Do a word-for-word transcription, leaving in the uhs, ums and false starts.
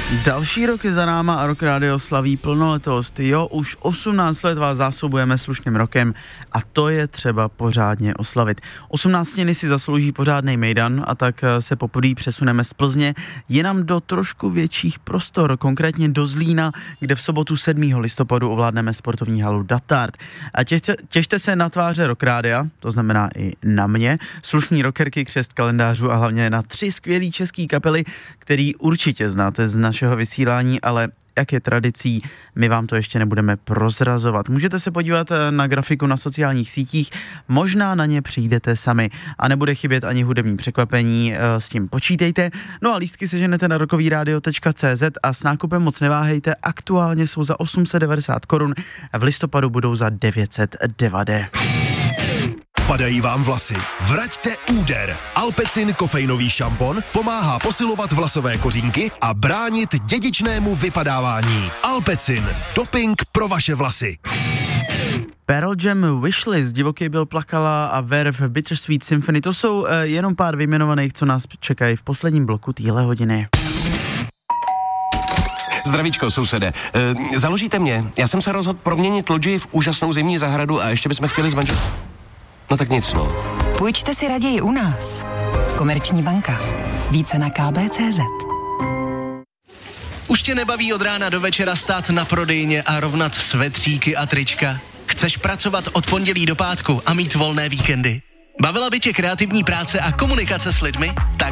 Další rok je za náma a Rock Radio slaví plnoletost. Jo, už osmnáct let vás zásobujeme slušným rokem a to je třeba pořádně oslavit. osmnáctiny si zaslouží pořádnej mejdan a tak se poprvé přesuneme z Plzně jinam do trošku větších prostor, konkrétně do Zlína, kde v sobotu sedmého listopadu ovládneme sportovní halu Datard. A těšte, těšte se na tváře Rock Radia, to znamená i na mě, slušný rockerky, křest kalendářů a hlavně na tři skvělý český kapely, který určitě znáte z našeho vysílání, ale jak je tradicí, my vám to ještě nebudeme prozrazovat. Můžete se podívat na grafiku na sociálních sítích, možná na ně přijdete sami a nebude chybět ani hudební překvapení, s tím počítejte. No a lístky seženete na rockovyradio tečka cé zet a s nákupem moc neváhejte, aktuálně jsou za osm set devadesát korun, v listopadu budou za devět set devadesát. Padají vám vlasy? Vraťte úder. Alpecin kofeinový šampon pomáhá posilovat vlasové kořínky a bránit dědičnému vypadávání. Alpecin. Doping pro vaše vlasy. Pearl Jam, Wishlist, Divoký byl plakala a Verve, Bittersweet Symphony, to jsou uh, jenom pár vyjmenovaných, co nás čekají v posledním bloku téhle hodiny. Zdravíčko, sousede. E, založíte mě? Já jsem se rozhodl proměnit lodži v úžasnou zimní zahradu a ještě bychom chtěli zmanžit. No tak nic, no. Půjčte si raději u nás. Komerční banka. Více na ká bé tečka cé zet. Už tě nebaví od rána do večera stát na prodejně a rovnat svetříky a trička? Chceš pracovat od pondělí do pátku a mít volné víkendy? Bavila by tě kreativní práce a komunikace s lidmi? Tak